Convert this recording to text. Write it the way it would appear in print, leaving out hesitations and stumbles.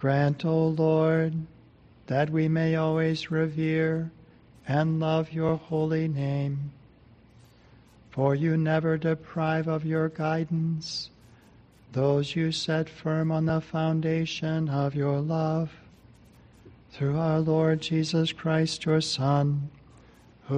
Grant, O Lord, that we may always revere and love your holy name. For you never deprive of your guidance those you set firm on the foundation of your love. Through our Lord Jesus Christ, your Son,